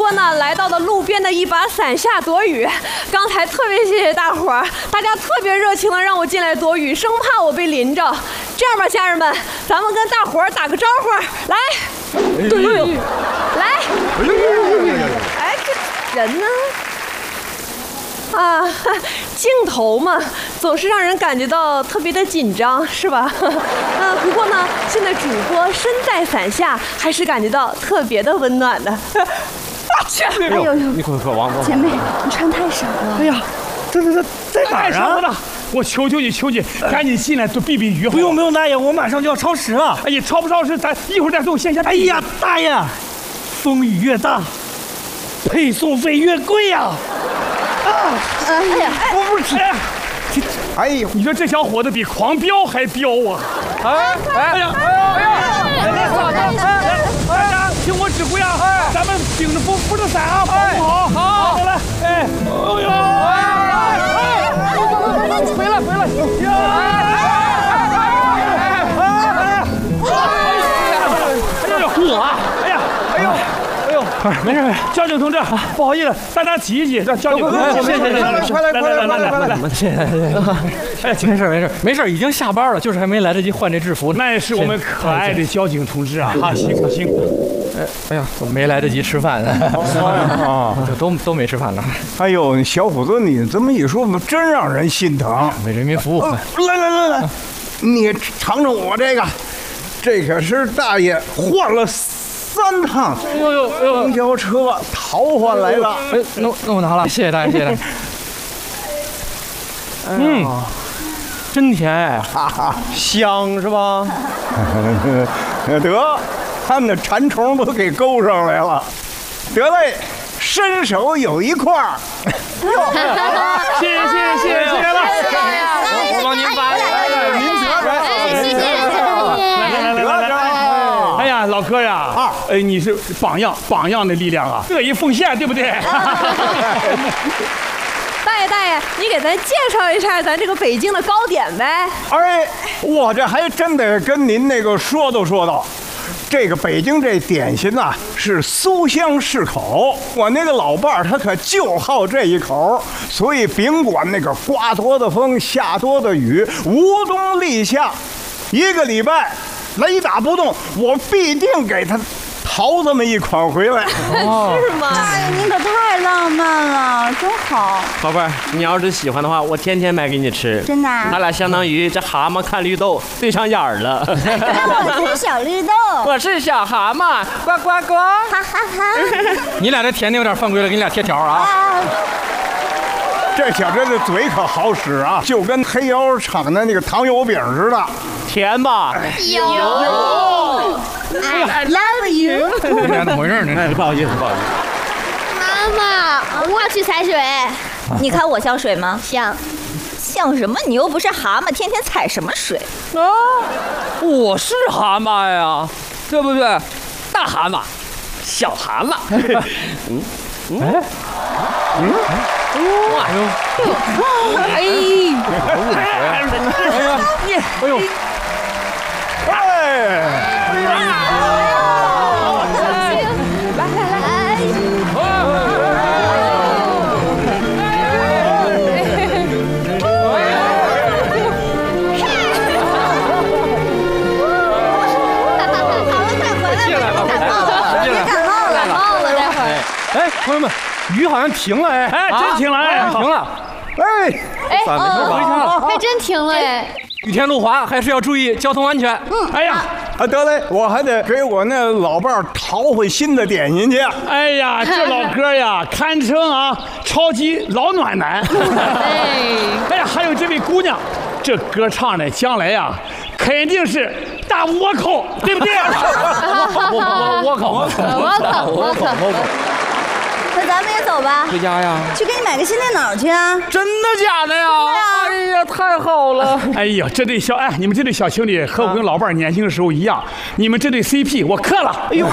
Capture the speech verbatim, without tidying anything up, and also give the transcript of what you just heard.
哥呢来到了路边的一把伞下躲雨。刚才特别谢谢大伙儿，大家特别热情的让我进来躲雨，生怕我被淋着。这样吧，家人们，咱们跟大伙儿打个招呼，来，对，来，哎，这人呢？啊，镜头嘛，总是让人感觉到特别的紧张，是吧？啊，不过呢，现在主播身在伞下，还是感觉到特别的温暖的。啊，去！ 哎呦呦，你快快往往前辈，你穿太少了。 哎呀，这这这在哪儿啊？我求求你，求你，赶紧进来多避避雨。 不用不用，大爷，我马上就要超时了。 哎呀，超不超时，咱一会儿再送线下。 哎呀，大爷，风雨越大，配送费越贵呀。啊！ 哎呀， 我不是，哎呦，你说这小伙子比狂飙还飙啊！哎哎呀哎呀哎呀！大家听我指挥啊！咱们顶着风扶着伞啊，保护好。好，来来，哎，哎呦！回来回来！哎呦我！哎呀哎呦！没事没事，交警同志，不好意思，大家挤一挤，让交警同志。谢谢谢谢，快来快来快来快来！ 谢谢谢谢。哎，没事没事没事，已经下班了，就是还没来得及换这制服。 那也是我们可爱的交警同志啊！啊，辛苦辛苦。 哎哎呀，没来得及吃饭呢。啊，都都没吃饭呢。 哎呦，小伙子，你这么一说，真让人心疼。 为人民服务。 来来来来，你尝尝我这个，这可是大爷换了三趟公交车淘换来的。 哎，那那我拿了，谢谢大爷，谢谢大爷。嗯，真甜哎，香是吧？ 得，他们的馋虫都给勾上来了。得嘞，伸手有一块儿。 谢谢谢谢谢谢谢了， 我帮您把您得， 谢谢谢谢。 来来来来来。哎呀，老哥呀，啊，哎，你是榜样，榜样的力量啊，乐意奉献，对不对？ 大爷大爷，你给咱介绍一下咱这个北京的糕点呗。 哎，我这还真得跟您那个说道说道。这个北京这点心呐、啊，是酥香适口。我那个老伴儿他可就好这一口，所以甭管那个刮多的风，下多的雨，无冬立夏，一个礼拜雷打不动，我必定给他淘这么一款回来。 哦、是吗？ 大爷，您可太浪漫了，真好。 宝贝儿，你要是喜欢的话，我天天买给你吃。 真的、啊？ 咱俩相当于这蛤蟆看绿豆对上眼儿了。 我是小绿豆， 我是小蛤蟆，呱呱呱！ 哈哈哈！ 你俩这甜的有点犯规了，给你俩贴条啊。啊这小子的嘴可好使啊，就跟黑窑厂的那个糖油饼似的， 甜吧？ 有。I love you。 你俩怎么回事呢？ 哎，不好意思，不好意思。 妈妈，我要去踩水。 你看我像水吗？ 像。 像什么？你又不是蛤蟆，天天踩什么水？ 啊，我是蛤蟆呀，对不对？大蛤蟆，小蛤蟆。嗯嗯哎嗯哎呦哎哎呦哎，朋友们，雨好像停了哎， 哎，真停了哎， 停了， 哎哎， 咱们这回家了， 还真停了哎。 雨天路滑，还是要注意交通安全。 嗯，哎呀，啊得嘞，我还得给我那老伴儿淘回新的点心去。 哎呀，这老哥呀，堪称啊超级老暖男。哎，哎呀，还有这位姑娘，这歌唱的将来呀，肯定是大倭寇，对不对？ 我我我口， 我口，我口，我口。 那咱们也走吧， 回家呀？ 去给你买个新电脑去啊！ 真的假的呀？哎呀，太好了！ 哎呀，这对小哎，你们这对小情侣和我跟老伴儿年轻的时候一样，你们这对 C P 我磕了。哎呦。